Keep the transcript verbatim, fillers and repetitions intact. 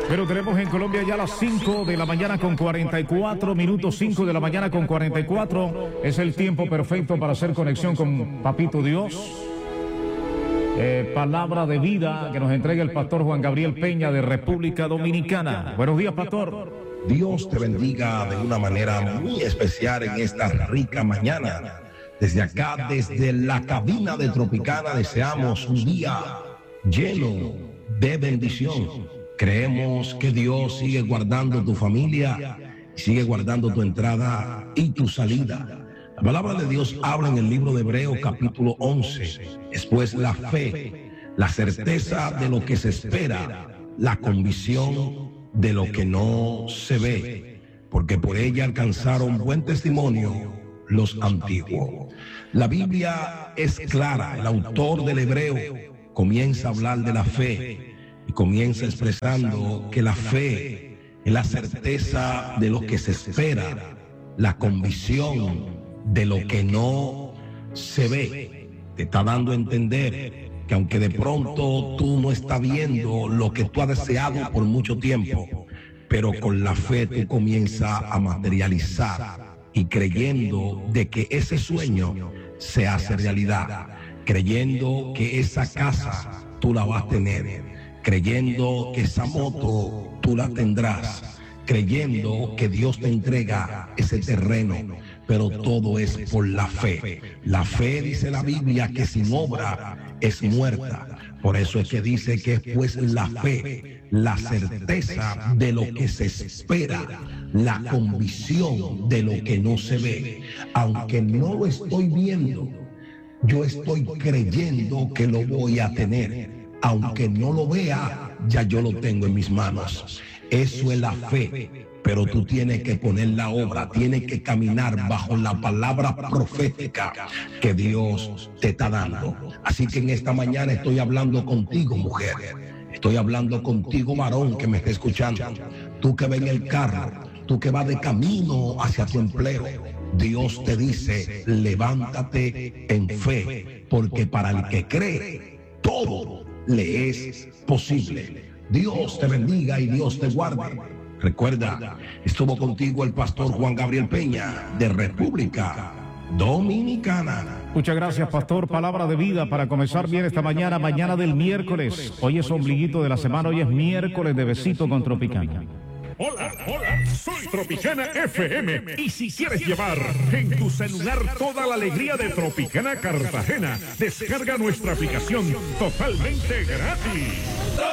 Pero tenemos en Colombia ya las cinco de la mañana con cuarenta y cuatro minutos, cinco de la mañana con cuarenta y cuatro. Es el tiempo perfecto para hacer conexión con Papito Dios. Eh, palabra de vida que nos entrega el pastor Juan Gabriel Peña de República Dominicana. Buenos días, pastor. Dios te bendiga de una manera muy especial en esta rica mañana. Desde acá, desde la cabina de Tropicana, deseamos un día lleno de bendición. Creemos que Dios sigue guardando tu familia, sigue guardando tu entrada y tu salida. La palabra de Dios habla en el libro de Hebreos capítulo once. Después la fe, la certeza de lo que se espera, la convicción de lo que no se ve, porque por ella alcanzaron buen testimonio los antiguos. La Biblia es clara. El autor del Hebreo comienza a hablar de la fe y comienza expresando que la fe es la certeza de lo que se espera, la convicción de lo que no se ve. Te está dando a entender que aunque de pronto tú no estás viendo lo que tú has deseado por mucho tiempo, pero con la fe tú comienzas a materializar y creyendo de que ese sueño se hace realidad, creyendo que esa casa tú la vas a tener, creyendo que esa moto tú la tendrás, creyendo que Dios te entrega ese terreno, pero todo es por la fe. La fe, dice la Biblia, que sin obra es muerta. Por eso es que dice que es pues la fe, la certeza de lo que se espera, la convicción de lo que no se ve. Aunque no lo estoy viendo, yo estoy creyendo que lo voy a tener. Aunque no lo vea, ya yo lo tengo en mis manos. Eso es la fe, pero tú tienes que poner la obra, tienes que caminar bajo la palabra profética que Dios te está dando. Así que en esta mañana estoy hablando contigo, mujer. Estoy hablando contigo, varón, que me está escuchando. Tú que ves en el carro, tú que vas de camino hacia tu empleo. Dios te dice, levántate en fe, porque para el que cree, todo le es posible. Dios te bendiga y Dios te guarde. Recuerda, estuvo contigo el pastor Juan Gabriel Peña de República Dominicana. Muchas gracias, pastor. Palabra de vida para comenzar bien esta mañana, mañana del miércoles. Hoy es ombliguito de la semana, hoy es miércoles de Besito con Tropicana. Hola, hola, soy Tropicana F M y si quieres llevar en tu celular toda la alegría de Tropicana Cartagena, descarga nuestra aplicación totalmente gratis.